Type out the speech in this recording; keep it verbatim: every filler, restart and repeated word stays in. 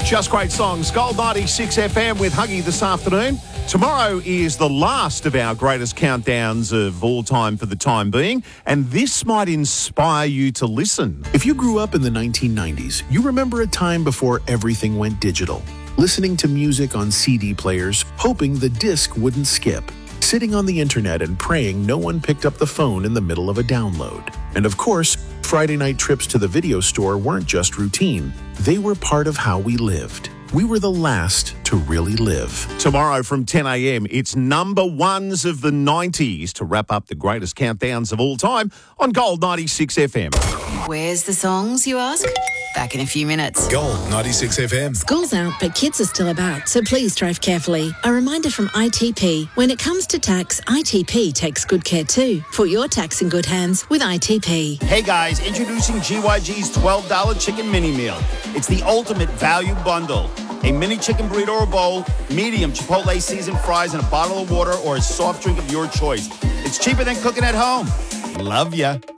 Just great songs. Gold ninety-six F M with Huggy this afternoon. Tomorrow is the last of our greatest countdowns of all time for the time being, and this might inspire you to listen. If you grew up in the nineteen nineties, you remember a time before everything went digital. Listening to music on C D players, hoping the disc wouldn't skip. Sitting on the internet and praying no one picked up the phone in the middle of a download. And of course, Friday night trips to the video store weren't just routine. They were part of how we lived. We were the last to really live. Tomorrow from ten a.m, it's number ones of the nineties to wrap up the greatest countdowns of all time on Gold ninety-six F M. Where's the songs, you ask? Back in a few minutes. Gold ninety-six F M. School's out, but kids are still about, so please drive carefully. A reminder from I T P. When it comes to tax, I T P takes good care too. Put your tax in good hands with I T P. Hey guys, introducing G Y G's twelve dollars chicken mini meal. It's the ultimate value bundle. A mini chicken burrito or bowl, medium Chipotle seasoned fries, and a bottle of water or a soft drink of your choice. It's cheaper than cooking at home. Love ya.